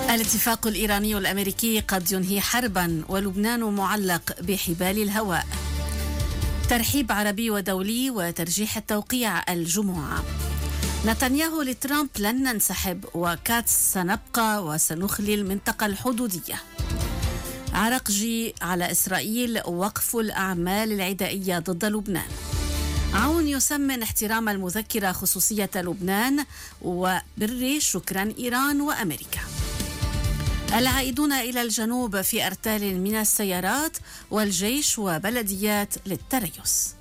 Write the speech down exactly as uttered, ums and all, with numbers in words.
الاتفاق الإيراني الأمريكي قد ينهي حربا ولبنان معلق بحبال الهواء. ترحيب عربي ودولي وترجيح التوقيع الجمعة. نتنياهو لترامب لن ننسحب وكاتس سنبقى وسنخلي المنطقة الحدودية. عرقجي على إسرائيل وقف الأعمال العدائية ضد لبنان. عون يسمن احترام المذكرة خصوصية لبنان وبري شكرا إيران وأمريكا. العائدون إلى الجنوب في أرتال من السيارات والجيش وبلديات للتريث.